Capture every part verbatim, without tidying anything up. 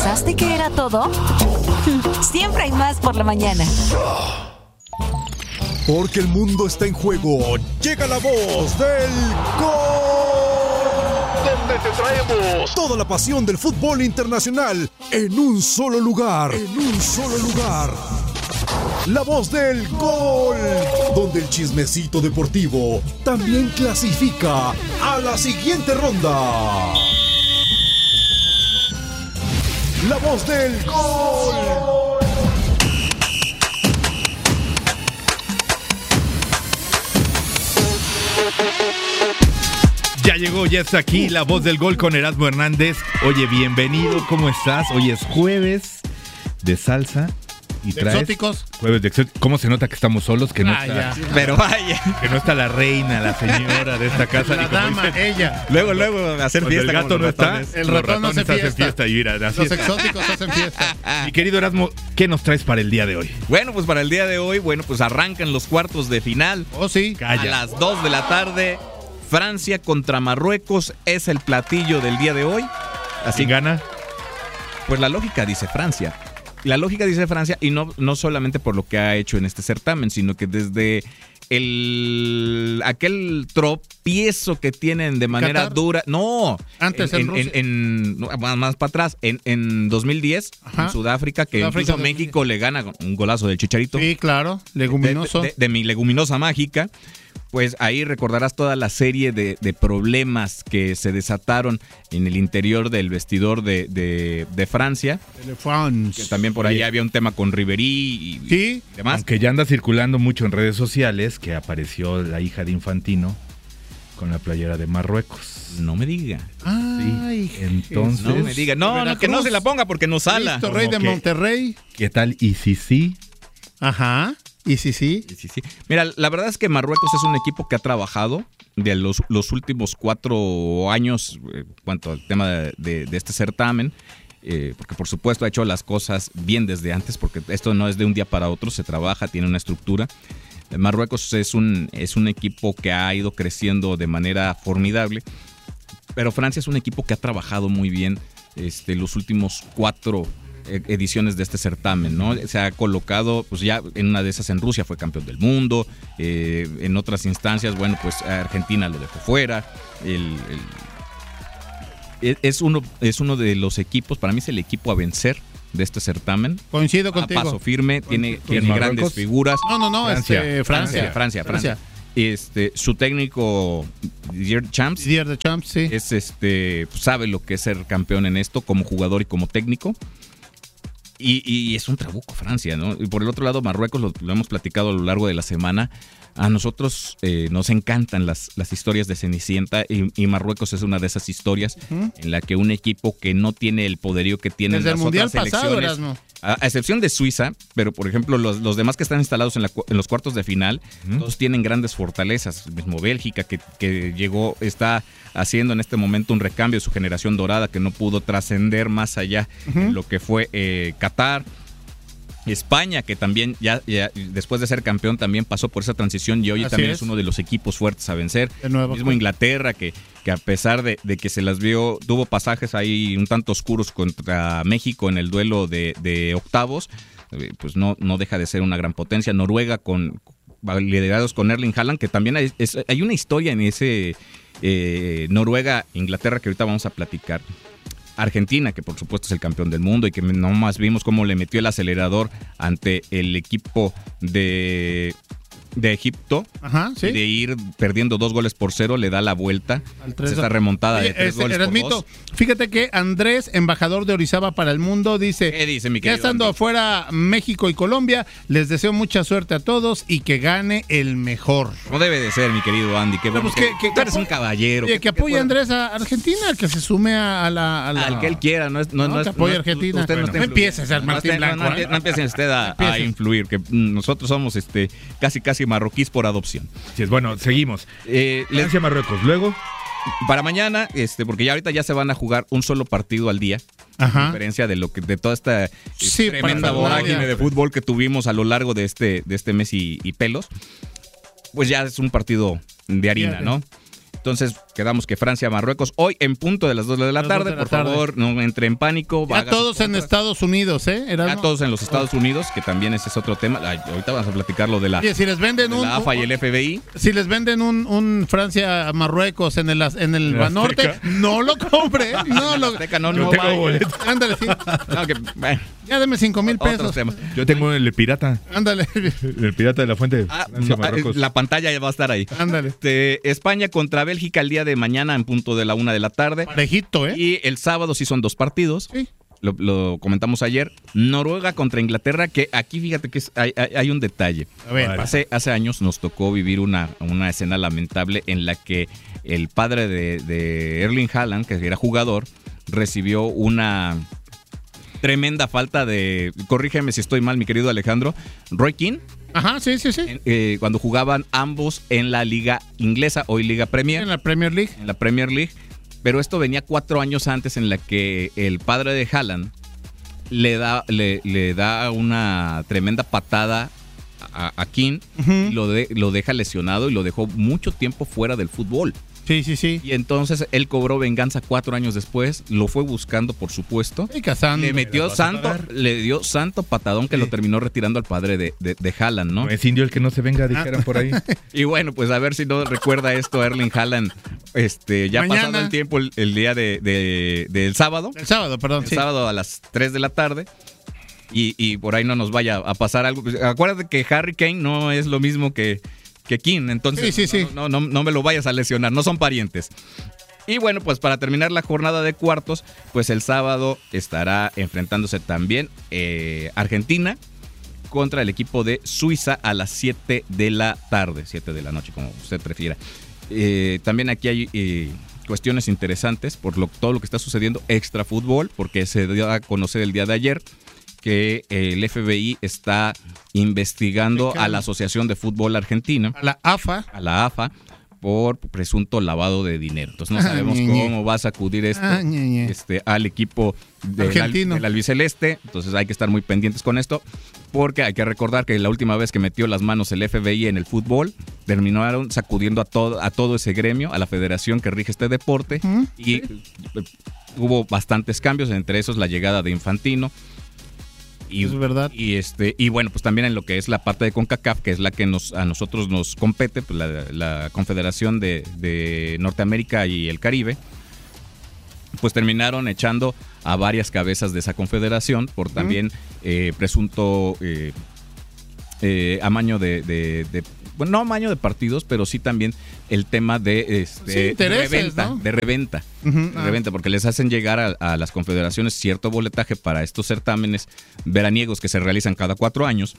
¿Pensaste que era todo? Siempre hay más por la mañana. Porque el mundo está en juego. Llega la voz del gol, donde te traemos toda la pasión del fútbol internacional en un solo lugar. En un solo lugar. La voz del gol, donde el chismecito deportivo también clasifica a la siguiente ronda. La voz del gol. Ya llegó, ya está aquí la voz del gol con Erasmo Hernández. Oye, bienvenido, ¿cómo estás? Hoy es jueves de salsa. Y ¿De traes exóticos? Jueves de exóticos. ¿Cómo se nota que estamos solos? Que no, Ah, está, ya. Pero vaya. que no está la reina, la señora de esta casa. La y como dama, dicen, ella. Luego, luego, hacer cuando fiesta. el gato como no los está, ratones. El los ratón no ratones hace hacen fiesta. fiesta. Y mira, así Los es. exóticos hacen fiesta. Mi querido Erasmo, ¿qué nos traes para el día de hoy? Bueno, pues para el día de hoy, bueno, pues arrancan los cuartos de final. Oh, sí. Calla. A las dos de la tarde, Francia contra Marruecos es el platillo del día de hoy. Así ¿Quién gana? Pues la lógica dice Francia. La lógica dice Francia, y no, no solamente por lo que ha hecho en este certamen, sino que desde el aquel tropiezo que tienen de manera ¿Qatar? dura. No, Antes, en Rusia. en- no, más, más para atrás, en, en dos mil diez, Ajá. en Sudáfrica, que Sudáfrica incluso dos mil diez. México le gana con un golazo del Chicharito. Sí, claro. de, Leguminoso. de- de mi leguminosa mágica. Pues ahí recordarás toda la serie de, de problemas que se desataron en el interior del vestidor de, de, de Francia. Telefons. Que también por ahí había un tema con Ribery y, Sí. y demás. Aunque ya anda circulando mucho en redes sociales que apareció la hija de Infantino con la playera de Marruecos. No me diga. Ay, Entonces- No me diga. No, no, que no se la ponga porque nos sala. Cristo Rey de Como que- Monterrey. ¿Qué tal? Y si sí, Ajá. Y sí, sí. Sí, sí, sí. Mira, la verdad es que Marruecos es un equipo que ha trabajado de los, los últimos cuatro años en cuanto al tema de, de- de este certamen. Eh, porque por supuesto ha hecho las cosas bien desde antes, porque esto no es de un día para otro, se trabaja, tiene una estructura. Marruecos es un, es un equipo que ha ido creciendo de manera formidable, pero Francia es un equipo que ha trabajado muy bien este, los últimos cuatro eh, ediciones de este certamen, ¿no? Se ha colocado, pues ya en una de esas en Rusia fue campeón del mundo, eh, en otras instancias, bueno, pues Argentina lo dejó fuera, el, el- es, uno, es uno de los equipos, para mí es el equipo a vencer de este certamen. Coincido A contigo. paso firme, tiene, ¿Con- tiene con grandes Marruecos? figuras. No, no, no. Francia. Este, Francia, Francia. Francia, Francia. Este, su técnico Didier Champs Didier de Champs, sí. es este sabe lo que es ser campeón en esto como jugador y como técnico. Y, y es un trabuco Francia, ¿no? Y por el otro lado, Marruecos, lo, lo hemos platicado a lo largo de la semana. A nosotros eh, nos encantan las, las historias de Cenicienta y, y Marruecos es una de esas historias Ujú. en la que un equipo que no tiene el poderío que tienen Desde el las Mundial otras pasado, selecciones, Erasmo. a, a excepción de Suiza, pero por ejemplo los, los demás que están instalados en, la cu- en los cuartos de final, Ujú. todos tienen grandes fortalezas. El mismo Bélgica que, que llegó, está haciendo en este momento un recambio de su generación dorada que no pudo trascender más allá de lo que fue eh, Qatar. España, que también ya, ya después de ser campeón también pasó por esa transición y hoy Así también es. es uno de los equipos fuertes a vencer. De nuevo. Mismo Inglaterra, que, que a pesar de, de que se las vio, tuvo pasajes ahí un tanto oscuros contra México en el duelo de, de octavos, eh, pues no, no deja de ser una gran potencia. Noruega con liderados con Erling Haaland, que también hay, es- hay una historia en ese eh, Noruega-Inglaterra que ahorita vamos a platicar. Argentina, que por supuesto es el campeón del mundo y que nomás vimos cómo le metió el acelerador ante el equipo de, de Egipto. Ajá, sí. Y de ir perdiendo dos goles por cero, le da la vuelta. Al tres- Esta remontada Oye, de tres este, goles por Erasmito, dos. fíjate que Andrés, embajador de Orizaba para el mundo, dice: ¿Qué dice, mi ya querido estando Andy? afuera México y Colombia, les deseo mucha suerte a todos y que gane el mejor. No debe de ser, mi querido Andy. Qué Pero bueno pues que, que- que- tú eres que un apoye- caballero. Oye, que apoye a Andrés a Argentina, que se sume a, a la... a la- Al que él quiera, no es. No, No, no que es- apoye no a es- Argentina. usted no, Bueno, está no influyendo. empieces, al No, Martín no, no, Blanco, no, ¿eh? no empiece usted a, No empieces. a influir, que mm, nosotros somos este casi casi marroquíes por adopción. sí es bueno, seguimos. Eh, les- Francia, Marruecos. Luego, para mañana, este, porque ya ahorita ya se van a jugar un solo partido al día. A Ajá. diferencia de lo que de toda esta eh, Sí, tremenda parafernalia. vorágine de fútbol que tuvimos a lo largo de este, de este mes y, y pelos, pues ya es un partido de harina, Fíjate. ¿no? Entonces, quedamos que Francia-Marruecos hoy en punto de las dos de la tarde. Por favor, no entre en pánico. Ya todos en Estados Unidos, ¿eh? Ya todos en los Estados Unidos, que también ese es otro tema. Ay, ahorita vamos a platicar lo de la, Oye, si les venden de un, la A F A y el F B I. Si les venden un, un Francia-Marruecos en el, en el Banorte, no lo compre. No lo Azteca, no, Yo no tengo vaya. boleto. Ándale, sí. No, que, bueno, Ya deme cinco mil otros pesos. temas. Yo tengo el pirata. Ándale, El pirata de la fuente. Ah, Francia, no, Marruecos. la pantalla va a estar ahí. ándale. Este, España contra Bélgica el día de mañana en punto de la una de la tarde. Parejito, ¿eh? Y el sábado sí son dos partidos. Sí. Lo, lo comentamos ayer. Noruega contra Inglaterra, que aquí fíjate que es- hay, hay- hay un detalle. A ver, Vale. Hace, hace años nos tocó vivir una, una escena lamentable en la que el padre de, de Erling Haaland, que era jugador, recibió una tremenda falta de, corrígeme si estoy mal, mi querido Alejandro, Roy Keane, Ajá, sí, sí, sí. en- eh, cuando jugaban ambos en la liga inglesa, hoy Liga Premier, En la Premier League. en la Premier League, pero esto venía cuatro años antes en la que el padre de Haaland le da, le, le da una tremenda patada a, a Keane y lo, de- lo deja lesionado y lo dejó mucho tiempo fuera del fútbol. Sí, sí, sí. Y entonces él cobró venganza cuatro años después, lo fue buscando, por supuesto. Y cazando. Le metió vas a santo, pagar. le dio santo patadón que Sí. lo terminó retirando al padre de, de, de Haaland, ¿no? No es indio el que no se venga, dijeran por ahí. Y bueno, pues a ver si no recuerda esto Erling Haaland, este, ya Mañana. pasado el tiempo, el, el día de, de- del sábado, El sábado, perdón, el sí. sábado a las tres de la tarde, y, y por ahí no nos vaya a pasar algo. Pues, acuérdate que Harry Kane no es lo mismo que, que Keane, entonces Sí, sí, sí. No, no, no, no me lo vayas a lesionar, no son parientes. Y bueno, pues para terminar la jornada de cuartos, pues el sábado estará enfrentándose también eh, Argentina contra el equipo de Suiza a las siete de la tarde, siete de la noche, como usted prefiera. Eh, también aquí hay eh, cuestiones interesantes por lo, todo lo que está sucediendo extra fútbol, porque se dio a conocer el día de ayer que el F B I está investigando a la Asociación de Fútbol Argentina, A la A F A. a la A F A, por presunto lavado de dinero. Entonces no Ah, sabemos ñe, ñe. cómo va a sacudir esto Ah, ñe, ñe. este, al equipo del, Argentino. del albiceleste. Entonces hay que estar muy pendientes con esto, porque hay que recordar que la última vez que metió las manos el F B I en el fútbol, terminaron sacudiendo a todo, a todo ese gremio, a la federación que rige este deporte, Ujú. y eh, hubo bastantes cambios, entre esos la llegada de Infantino. Y, Es verdad. Y este y bueno, pues también en lo que es la parte de CONCACAF, que es la que nos a nosotros nos compete, pues la, la Confederación de, de Norteamérica y el Caribe, pues terminaron echando a varias cabezas de esa confederación por también eh, presunto eh, eh, amaño de, de- de- bueno, no amaño de partidos, pero sí también el tema de, este, Sí, intereses, reventa, ¿no? de reventa. Ujú. De reventa, porque les hacen llegar a, a las confederaciones cierto boletaje para estos certámenes veraniegos que se realizan cada cuatro años.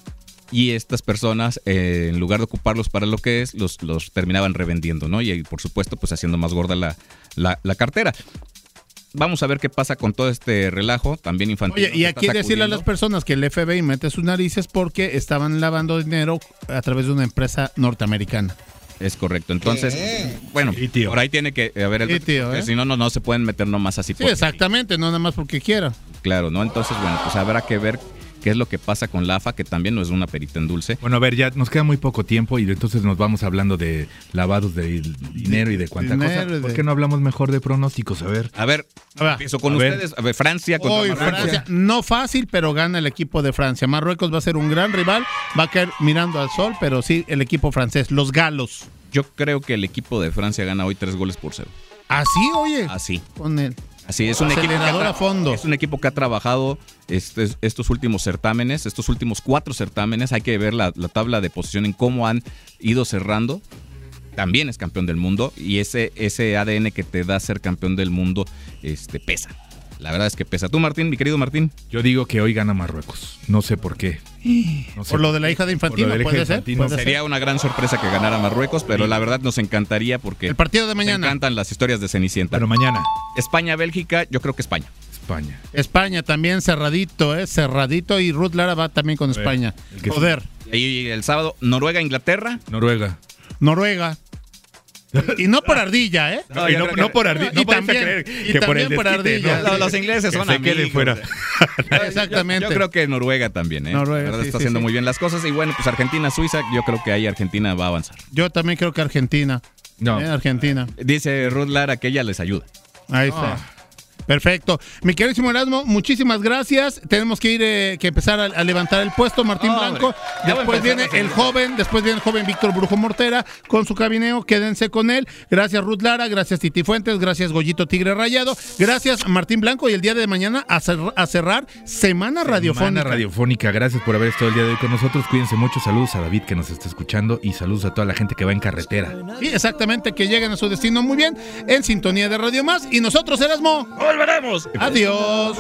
Y estas personas, eh, en lugar de ocuparlos para lo que es, los, los terminaban revendiendo, ¿no? Y por supuesto, pues haciendo más gorda la, la, la cartera. Vamos a ver qué pasa con todo este relajo, también infantil. Oye, y aquí decirle a las personas que el F B I mete sus narices porque estaban lavando dinero a través de una empresa norteamericana. Es correcto. Entonces, bueno, Sí, tío. por ahí tiene que haber el... Sí, tío, porque ¿eh? si no, no, no se pueden meter nomás así. Sí, porque- exactamente, no nada más porque quiera. Claro, ¿no? Entonces, bueno, pues habrá que ver qué es lo que pasa con la A F A, que también no es una perita en dulce. Bueno, a ver, ya nos queda muy poco tiempo y entonces nos vamos hablando de lavados de dinero y de cuánta Dinero cosa. y ¿Por de- qué no hablamos mejor de pronósticos? A ver. A ver, A ver, empiezo con a ver. ustedes. A ver, Francia contra Hoy Marruecos. Francia, no fácil, pero gana el equipo de Francia. Marruecos va a ser un gran rival, va a caer mirando al sol, pero sí el equipo francés, los galos. Yo creo que el equipo de Francia gana hoy tres goles por cero. Así, oye, Así. con el Así es un equipo que ha acelerador tra- a fondo. Es un equipo que ha trabajado este- estos últimos certámenes, estos últimos cuatro certámenes. Hay que ver la, la tabla de posición en cómo han ido cerrando. También es campeón del mundo y ese, ese A D N que te da ser campeón del mundo este, pesa. La verdad es que pesa. Tú, Martín, mi querido Martín. Yo digo que hoy gana Marruecos. No sé por qué. No sé Por lo de la hija de Por lo Infantino, de la hija puede de ser. Infantino. puede ser. Sería una gran sorpresa que ganara Marruecos, pero la verdad nos encantaría porque El partido de me mañana. encantan las historias de Cenicienta. Bueno, mañana. España-Bélgica, yo creo que España. España. España también cerradito, ¿eh? Cerradito y Ruth Lara va también con ver, España. el que- Poder. Y el sábado, Noruega-Inglaterra. Noruega. Noruega. Y no por ardilla, ¿eh? No, y no, no por ardilla. Y No puedes también- creer y que por el también por desquite, ardilla. ¿no? Los, los ingleses Que son se amigos. quede fuera. Exactamente. Yo, yo creo que Noruega también, ¿eh? Noruega, La verdad sí, está sí, haciendo sí. muy bien las cosas. Y bueno, pues Argentina-Suiza, yo creo que ahí Argentina va a avanzar. Yo también creo que Argentina. No. Eh, Argentina. Dice Ruth Lara que ella les ayuda. Ahí está. Perfecto. Mi queridísimo Erasmo, muchísimas gracias. Tenemos que ir, eh, que empezar a, a levantar el puesto, Martín Oh, Blanco. hombre. Ya voy a Después empezar viene a hacer el eso. joven, después viene el joven Víctor Brujo Mortera con su cabineo. Quédense con él. Gracias, Ruth Lara. Gracias, Titi Fuentes. Gracias, Goyito Tigre Rayado. Gracias, Martín Blanco. Y el día de mañana a, cer- a cerrar Semana Radiofónica. Semana Radiofónica. Gracias por haber estado el día de hoy con nosotros. Cuídense mucho. Saludos a David que nos está escuchando y saludos a toda la gente que va en carretera. Sí, exactamente, que lleguen a su destino muy bien en sintonía de Radio Más. Y nosotros, Erasmo, ¡Volveremos! adiós.